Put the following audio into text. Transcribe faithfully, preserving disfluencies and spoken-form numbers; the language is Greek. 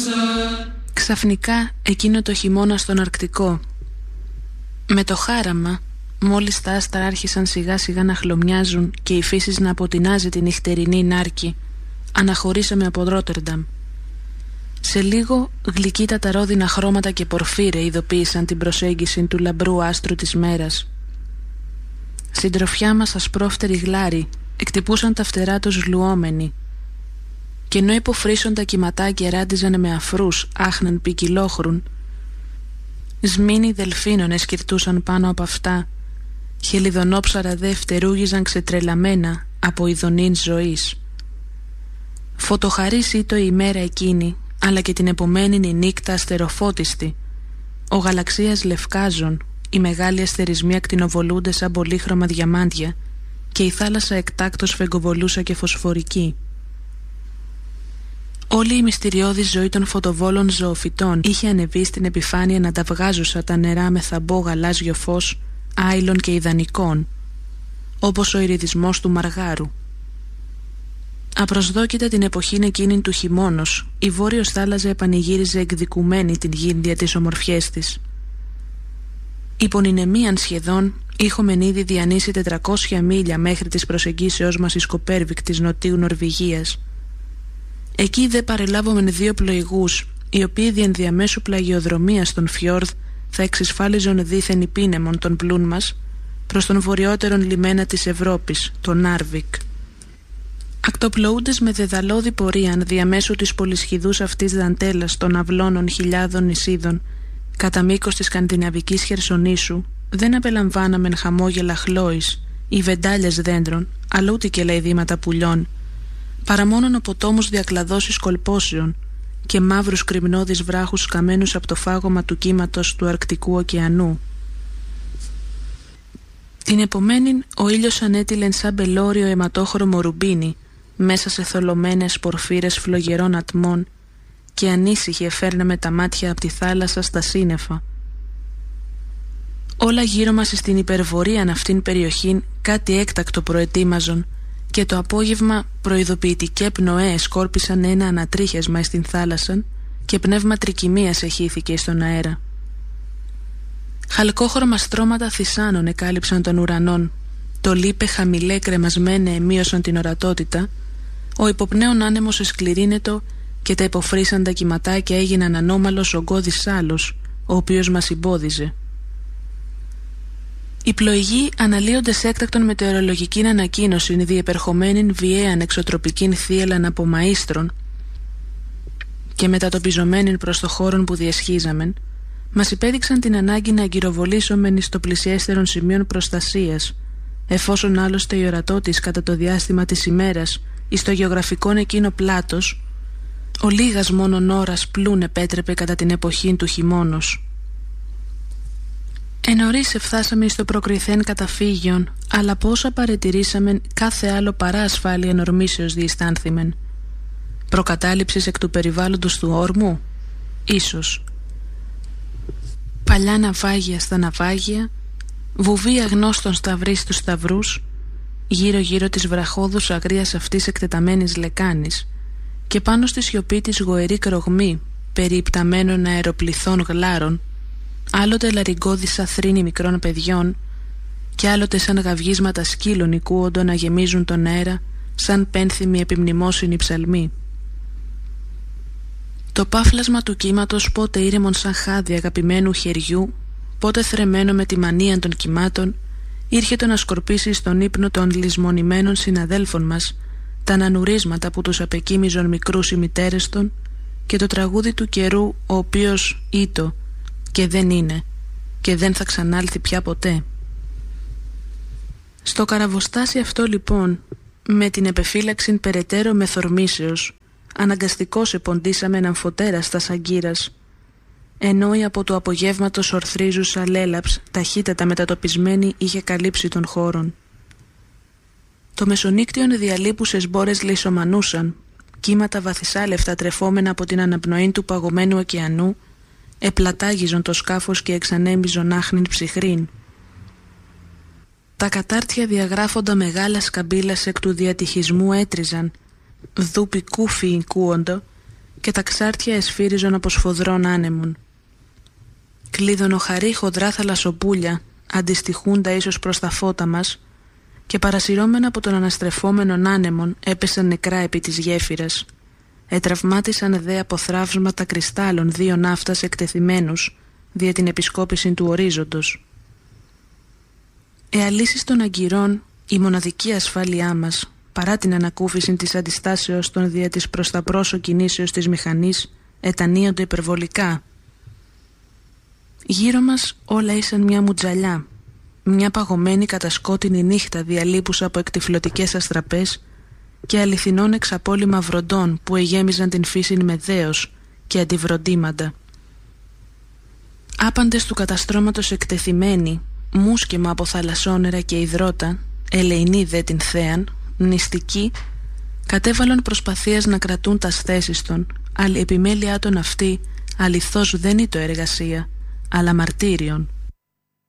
Ξαφνικά εκείνο το χειμώνα στον Αρκτικό, με το χάραμα, μόλις τα άστρα άρχισαν σιγά σιγά να χλωμιάζουν και η φύση να αποτινάζει τη νυχτερινή νάρκη, αναχωρήσαμε από Ρότερνταμ. Σε λίγο γλυκύτατα ρόδινα χρώματα και πορφύρε ειδοποίησαν την προσέγγιση του λαμπρού άστρου της μέρας. Συντροφιά μας ασπρόφτεροι γλάροι εκτυπούσαν τα φτερά τους λουόμενοι, και ενώ υποφρύσσοντα κυματάκια ράντιζαν με αφρούς άχναν ποικιλόχρουν, σμήνοι δελφίνων εσκυρτούσαν πάνω από αυτά, χελιδονόψαρα δε φτερούγιζαν ξετρελαμένα από ειδονήν ζωής. Φωτοχαρής ήτο η ημέρα εκείνη, αλλά και την επομένη η νύκτα αστεροφώτιστη. Ο γαλαξίας λευκάζων, οι μεγάλοι αστερισμοί ακτινοβολούνται σαν πολύχρωμα διαμάντια και η θάλασσα εκτάκτως φεγγοβολούσα και φωσφορική. Όλη η μυστηριώδη ζωή των φωτοβόλων ζωοφυτών είχε ανεβεί στην επιφάνεια να τα βγάζουσα τα νερά με θαμπό γαλάζιο φως άειλων και ιδανικών, όπως ο ηριδισμός του μαργάρου. Απροσδόκητα την εποχή εκείνη του χειμώνος, η βόρειος θάλασσα επανηγύριζε εκδικουμένη την γύντια της ομορφιές της. Υπονηνεμίαν σχεδόν είχομεν ήδη διανύσει τετρακόσια μίλια μέχρι της προσεγγίσεώς μας εις Κοπέρβικ της νοτίου Νορβηγίας. Εκεί δε παρελάβομεν δύο πλοηγούς, οι οποίοι δι' ενδιαμέσου πλαγιοδρομίας στον φιόρδ θα εξισφάλιζον δίθεν υπήνεμον των πλούν μας προς τον βορειότερον λιμένα της Ευρώπης, τον Νάρβικ. Ακτοπλοούντες με δεδαλώδη πορείαν διαμέσου της πολυσχηδούς αυτής δαντέλας των αυλώνων χιλιάδων νησίδων κατά μήκος της σκανδιναβικής χερσονήσου, δεν απελαμβάναμεν χαμόγελα χλόης ή βεντάλιες δέντρων, αλλά ούτε και λαϊδήματα πουλιών, παρά μόνον από τόμους διακλαδώσεις κολπόσεων και μαύρους κρυμνώδεις βράχους καμένους από το φάγωμα του κύματος του Αρκτικού ωκεανού. Την επομένη ο ήλιος ανέτειλεν σαν μπελόριο αιματόχρωμο ρουμπίνι μέσα σε θολωμένες πορφύρες φλογερών ατμών και ανήσυχη εφέρναμε τα μάτια από τη θάλασσα στα σύννεφα. Όλα γύρω μας στην υπερβορίαν αυτήν περιοχήν κάτι έκτακτο προετοίμαζον και το απόγευμα προειδοποιητικέ πνοέ σκόρπισαν ένα ανατρίχιασμα στην θάλασσα και πνεύμα τρικυμίας εχύθηκε στον αέρα. Χαλκόχρωμα στρώματα θυσάνων εκάλυψαν τον ουρανόν, το λίπε χαμηλέ κρεμασμένε εμείωσαν την ορατότητα, ο υποπνέων άνεμος εσκληρύνετο και τα υποφρύσαντα κυματάκια έγιναν ανώμαλος ογκώδης άλος, ο οποίος μας εμπόδιζε. Οι πλοηγοί αναλύοντες έκτακτον μετεωρολογικήν ανακοίνωσιν διεπερχομένην βιαίαν εξωτροπικήν θύελαν από μαΐστρων και μετατοπιζομένην προς το χώρον που διεσχίζαμεν, μας υπέδειξαν την ανάγκη να αγκυροβολήσομεν εις το πλησιέστερον σημείων προστασίας, εφόσον άλλωστε η ορατότης κατά το διάστημα της ημέρας εις το γεωγραφικόν εκείνο πλάτος, ο λίγας μόνον ώρας πλούν επέτρεπε κατά την εποχήν του χειμώνος. Ενωρίς εφθάσαμε εις το προκριθέν καταφύγιον, αλλά πόσα παρετηρήσαμεν κάθε άλλο παρά ασφάλεια νορμήσεως διαισθάνθημεν. Προκατάληψης εκ του περιβάλλοντος του όρμου, ίσως. Παλιά ναυάγια στα ναυάγια, βουβή αγνώστων σταυρί στους σταυρούς, γύρω γύρω της βραχώδους αγρίας αυτής εκτεταμένης λεκάνης, και πάνω στη σιωπή της γοερή κρογμή περιυπταμένων αεροπληθών γλάρων, άλλοτε λαριγκώδης αθρήνη μικρών παιδιών και άλλοτε σαν γαυγίσματα σκύλων οικούοντο να γεμίζουν τον αέρα σαν πένθυμοι επιμνημόσυνοι ψαλμοί. Το πάφλασμα του κύματος πότε ήρεμον σαν χάδι αγαπημένου χεριού, πότε θρεμμένο με τη μανία των κυμάτων, ήρχετο να σκορπίσει στον ύπνο των λησμονημένων συναδέλφων μας τα ανανουρίσματα που τους απεκοίμιζον μικρούς οι μητέρες των και το τραγούδι του καιρού ο οποίος ήτο και δεν είναι και δεν θα ξανάλθει πια ποτέ. Στο καραβοστάσι αυτό λοιπόν, με την επεφύλαξην περαιτέρω μεθορμήσεως, αναγκαστικώς εποντήσαμε έναν φωτέρα στα σαγκύρας, ενώ η από του απογεύματος ορθρίζουσα λέλαψ ταχύτατα μετατοπισμένη είχε καλύψει τον χώρον. Το μεσονύκτιον διαλείπουσες μπόρες λυσομανούσαν, κύματα βαθυσάλευτα τρεφόμενα από την αναπνοή του παγωμένου ωκεανού, επλατάγιζον το σκάφος και εξανέμιζον άχνην ψυχρήν. Τα κατάρτια διαγράφοντα μεγάλα σκαμπίλας εκ του διατυχισμού έτριζαν, δούπι κούφι εικούοντο, και τα ξάρτια εσφύριζον από σφοδρών άνεμων. Κλείδωνο-χαρί χοντρά θαλασσοπούλια, αντιστοιχούντα ίσως προς τα φώτα μας, και παρασυρώμενα από τον αναστρεφόμενον άνεμον έπεσαν νεκρά επί της γέφυρας. Ετραυμάτισαν δε από θραύσματα κρυστάλλων δύο ναύτας εκτεθειμένους δια την επισκόπηση του ορίζοντος. Εαλύσεις των αγκυρών, η μοναδική ασφάλειά μας, παρά την ανακούφιση της αντιστάσεως των δια της προς τα πρόσω κινήσεως της μηχανής, ετανίονται υπερβολικά. Γύρω μας όλα ήσαν μια μουτζαλιά, μια παγωμένη κατασκότεινη νύχτα διαλείπουσα από εκτυφλωτικές αστραπές και αληθινών εξαπόλυμα βροντών που εγέμιζαν την φύση με δέος και αντιβροντήματα. Άπαντες του καταστρώματος εκτεθειμένοι, μουσκεμα από θαλασσόνερα και υδρότα, ελεηνοί δε την θέαν, νηστικοί, κατέβαλαν προσπαθίας να κρατούν τας θέσεις των, αλλά η επιμέλειά των αυτή αληθώς δεν είναι το εργασία, αλλά μαρτύριον.